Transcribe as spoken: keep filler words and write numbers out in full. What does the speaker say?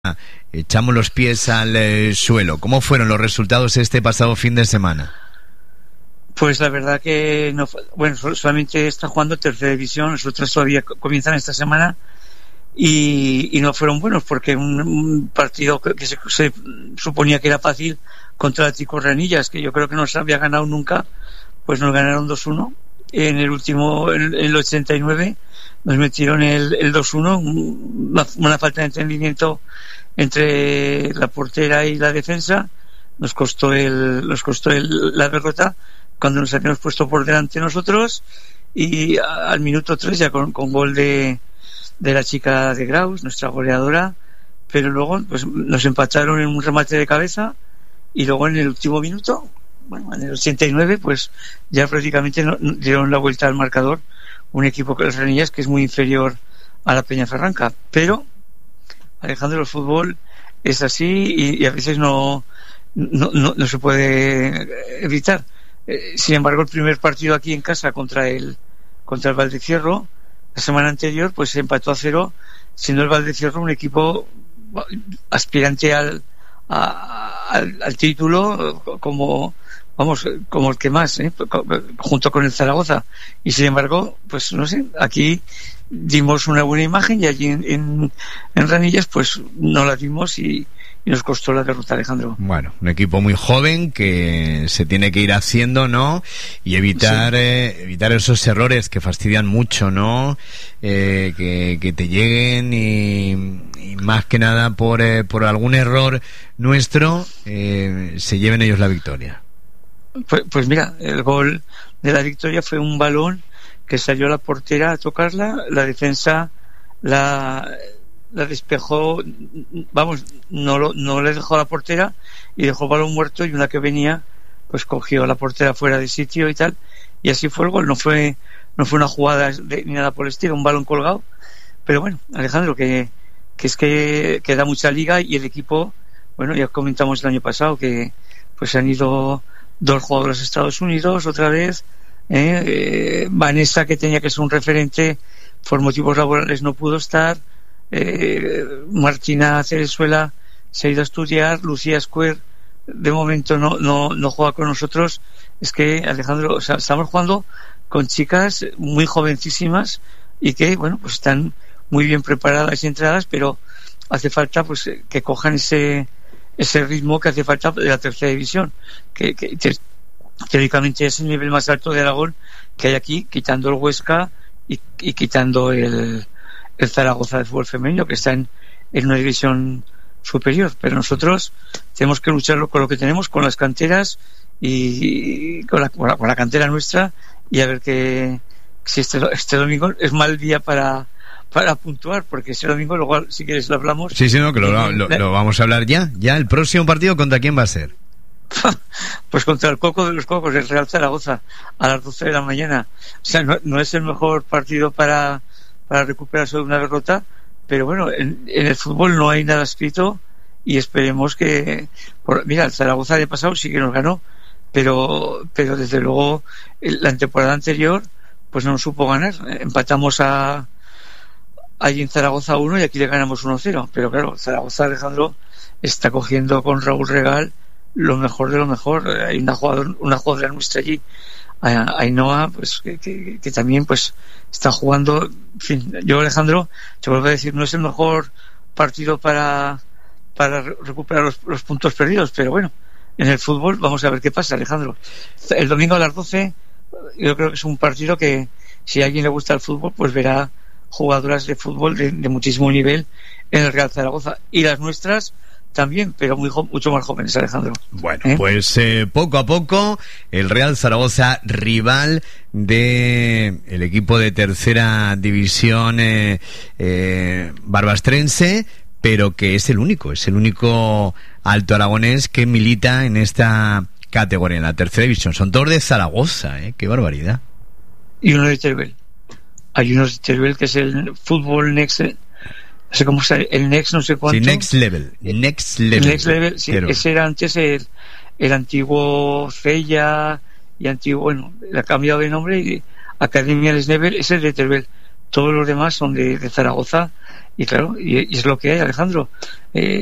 echamos los pies al eh, suelo. ¿Cómo fueron los resultados este pasado fin de semana? Pues la verdad que no, bueno, solamente está jugando tercera división, los otros todavía comienzan esta semana y, y no fueron buenos porque un, un partido que, que se, se suponía que era fácil contra el Tico Ranillas, que yo creo que no se había ganado nunca, pues nos ganaron dos uno. En el último, en el ochenta y nueve, nos metieron el, el dos uno, una, una falta de entendimiento entre la portera y la defensa, nos costó el, nos costó el, la derrota cuando nos habíamos puesto por delante nosotros, y al minuto tres ya con, con gol de, de la chica de Graus, nuestra goleadora, pero luego pues nos empataron en un remate de cabeza, y luego en el último minuto, bueno, en el ochenta y nueve, pues ya prácticamente no, dieron la vuelta al marcador, un equipo que los Ranillas que es muy inferior a la Peñaferranca. Pero Alejandro, el fútbol es así y, y a veces no no, no no se puede evitar. Eh, sin embargo, el primer partido aquí en casa contra el contra el Valdecierro la semana anterior pues se empató a cero, siendo el Valdecierro un equipo aspirante al a, al, al título como vamos como el que más, ¿eh? junto con el Zaragoza, y sin embargo pues no sé, aquí dimos una buena imagen y allí en, en, en Ranillas pues no la dimos y, y nos costó la derrota, Alejandro. Bueno, un equipo muy joven que se tiene que ir haciendo, ¿no? Y evitar sí. eh, evitar esos errores que fastidian mucho, ¿no? Eh, que, que te lleguen y, y más que nada por, eh, por algún error nuestro eh, se lleven ellos la victoria. Pues, pues mira, el gol de la victoria fue un balón que salió a la portera a tocarla, la defensa la, la despejó, vamos, no, lo, no le dejó a la portera y dejó el balón muerto, y una que venía pues cogió a la portera fuera de sitio y tal, y así fue el gol. No fue no fue una jugada de, ni nada por el estilo, un balón colgado, pero bueno, Alejandro, que, que es que, que da mucha liga, y el equipo, bueno, ya comentamos el año pasado que pues han ido dos jugadores a Estados Unidos otra vez, eh, eh, Vanessa, que tenía que ser un referente, por motivos laborales no pudo estar, eh, Martina Cerezuela se ha ido a estudiar, Lucía Square de momento no, no, no juega con nosotros. Es que, Alejandro, o sea, estamos jugando con chicas muy jovencísimas y que, bueno, pues están muy bien preparadas y entrenadas, pero hace falta pues que cojan ese ese ritmo que hace falta de la tercera división, que, que, que teóricamente es el nivel más alto de Aragón que hay aquí, quitando el Huesca y, y quitando el, el Zaragoza de fútbol femenino, que está en, en una división superior. Pero nosotros tenemos que lucharlo con lo que tenemos, con las canteras y con la, con la, con la cantera nuestra, y a ver que si este, este domingo es mal día para para puntuar, porque ese domingo luego, si quieres, lo hablamos. Sí, sí, no, que lo, lo, lo vamos a hablar ya. Ya, el próximo partido, ¿contra quién va a ser? Pues contra el Coco de los Cocos, el Real Zaragoza, a las doce de la mañana. O sea, no, no es el mejor partido para, para recuperarse de una derrota, pero bueno, en, en el fútbol no hay nada escrito, y esperemos que... Por, mira, el Zaragoza de pasado sí que nos ganó, pero, pero desde luego la temporada anterior pues no nos supo ganar. Empatamos a allí en Zaragoza uno y aquí le ganamos uno cero, pero claro, Zaragoza, Alejandro, está cogiendo con Raúl Regal lo mejor de lo mejor. Hay una jugadora, una jugadora nuestra allí, Ainhoa, pues que, que, que también pues está jugando. En fin, yo, Alejandro, te vuelvo a decir, no es el mejor partido para para recuperar los, los puntos perdidos, pero bueno, en el fútbol vamos a ver qué pasa, Alejandro. El domingo a las doce yo creo que es un partido que, si a alguien le gusta el fútbol, pues verá jugadoras de fútbol de, de muchísimo nivel en el Real Zaragoza, y las nuestras también, pero muy jo- mucho más jóvenes, Alejandro. Bueno, ¿Eh? pues eh, poco a poco el Real Zaragoza, rival de el equipo de tercera división eh, eh, barbastrense, pero que es el único, es el único alto aragonés que milita en esta categoría, en la tercera división. Son todos de Zaragoza, ¿eh? Qué barbaridad. Y uno de Teruel. Hay unos de Teruel que es el Fútbol Next, no sé cómo se, el Next no sé cuánto. Sí, Next Level. Next Level. Next Level, sí, ese era antes el, el antiguo Fella y antiguo, bueno, le ha cambiado de nombre, y Academia Next Level es el de Teruel. todos los demás son de, de Zaragoza, y claro, y, y es lo que hay, Alejandro. Eh,